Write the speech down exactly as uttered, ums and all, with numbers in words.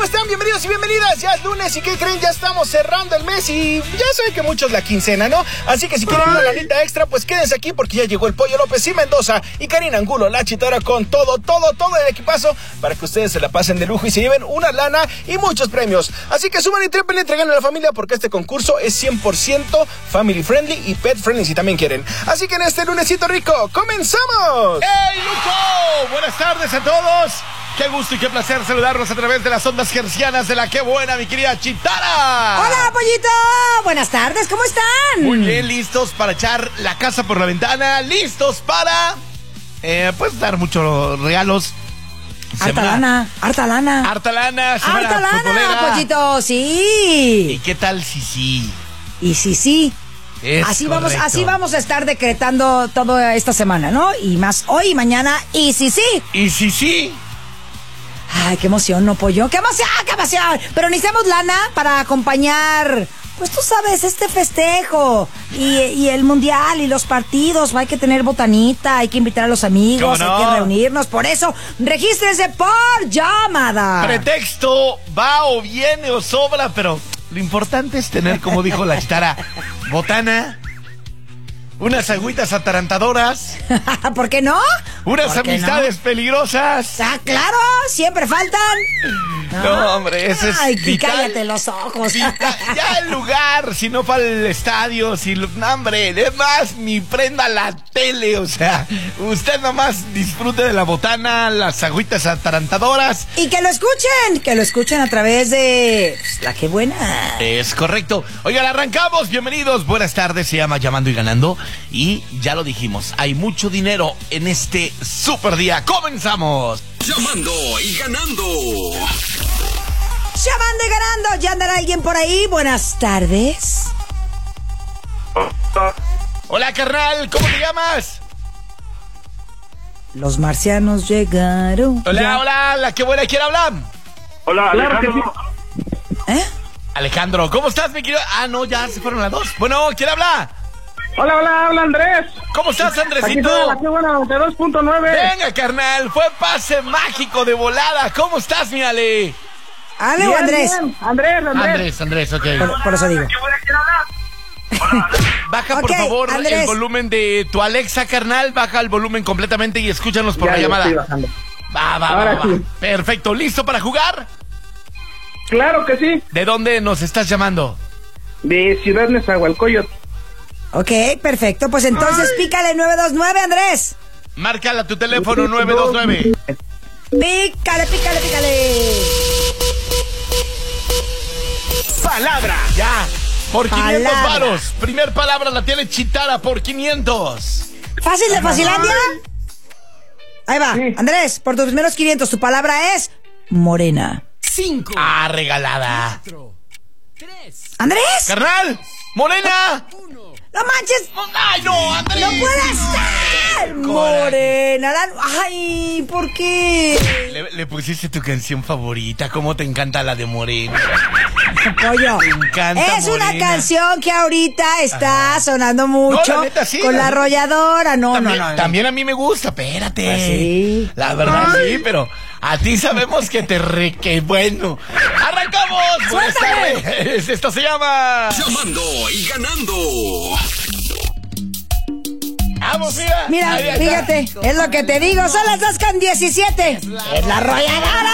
¿Cómo están? Bienvenidos y bienvenidas. Ya es lunes y ¿qué creen? Ya estamos cerrando el mes y ya saben que muchos la quincena, ¿no? Así que si quieren una lanita extra, pues quédense aquí porque ya llegó el Pollo López y Mendoza y Karina Angulo, la Chitara, con todo, todo, todo el equipazo para que ustedes se la pasen de lujo y se lleven una lana y muchos premios. Así que suban y trepen y entreguen a la familia porque este concurso es cien por ciento family friendly y pet friendly si también quieren. Así que en este lunesito rico, ¡comenzamos! ¡Hey, Luco! Buenas tardes a todos. Qué gusto y qué placer saludarlos a través de las ondas hercianas de la Qué Buena, mi querida Chitara. ¡Hola, Pollito! Buenas tardes, ¿cómo están? Muy bien, listos para echar la casa por la ventana, listos para, eh, pues, dar muchos regalos. Harta lana, harta lana. Harta lana, semana Harta lana, futbolera. Pollito, sí. ¿Y qué tal si sí? Y sí, sí. Es así correcto. vamos, así vamos a estar decretando toda esta semana, ¿no? Y más hoy y mañana, y sí, sí. ¿Y si sí? Ay, qué emoción, ¿no, Pollo? ¡Qué emoción, qué emoción! Pero necesitamos lana para acompañar, pues tú sabes, este festejo. Y, y el mundial y los partidos. Hay que tener botanita, hay que invitar a los amigos, ¿Cómo no? hay que reunirnos. Por eso, regístrese por llamada. Pretexto va o viene o sobra, pero lo importante es tener, como dijo la Chitara, botana, unas agüitas atarantadoras, ¿Por qué no? unas ¿Por qué amistades peligrosas. Ah, claro, siempre faltan. No, hombre, ese es Ay, vital. cállate los ojos. Vital. Ya el lugar, si no para el estadio, si lo, no, hombre, además ni prenda la tele, o sea, usted nomás disfrute de la botana, las agüitas atarantadoras. Y que lo escuchen, que lo escuchen a través de pues, la Qué Buena. Es correcto. Oigan, arrancamos. Bienvenidos. Buenas tardes. Se llama Llamando y Ganando. Y ya lo dijimos, hay mucho dinero en este super día. ¡Comenzamos! Llamando y ganando. Llamando y ganando. ¿Ya andará alguien por ahí? Buenas tardes. Hola, carnal. ¿Cómo te llamas? Los marcianos llegaron. Hola, Ya. hola. La Qué Buena. ¿Quién habla? Hola, Alejandro. ¿Eh? Alejandro. ¿Cómo estás, mi querido? Ah, no, ya se fueron las dos. Bueno, ¿quién habla? Hola, hola, habla Andrés. ¿Cómo estás, Aquí Andresito? estoy en la Qué Buena noventa y dos punto nueve. Venga, carnal. Fue pase mágico de volada. ¿Cómo estás, mi Ale? Ale o Bien, Andrés. bien. Andrés, Andrés. Andrés, Andrés, ok. Por, por eso digo. Baja, por Ok, favor, Andrés. el volumen de tu Alexa, carnal. Baja el volumen completamente y escúchanos por Ya, la ya llamada. estoy bajando. Va, va, Ahora va, va. sí. Perfecto. ¿Listo para jugar? Claro que sí. ¿De dónde nos estás llamando? De Ciudad Nezahualcóyotl. Ok, perfecto. Pues entonces pícale nueve dos nueve, Andrés. Márcala tu teléfono nueve dos nueve. Pícale, pícale, pícale. Palabra. Ya. Por quinientos Palabra. varos. Primer palabra la tiene Chitara por quinientos. ¿Fácil de Facilandia? Ahí va. Sí. Andrés, por tus primeros quinientos, tu palabra es morena. Cinco. Ah, regalada. Tres. ¿Andrés? Carnal. Morena. ¡No manches! Ay, no, Andrés. ¡No puede ser! Morena. la- Ay, ¿por qué? Le, le pusiste tu canción favorita. ¿Cómo te encanta la de Morena? Pollo. Me encanta, Es una Morena. canción que ahorita está sonando mucho No, la neta, sí, con la la neta. arrolladora. No, también, no, no. también a mí me gusta, espérate. Pues sí. La verdad sí, pero a ti sabemos que te re... que bueno. ¡Arrancamos! Buenas ¡Suéltame! tardes. Esto se llama... Llamando y ganando. ¡Vamos, mira! Mira, Ahí está. fíjate, es lo que te digo. Son las dos con diecisiete. Es la arrolladora.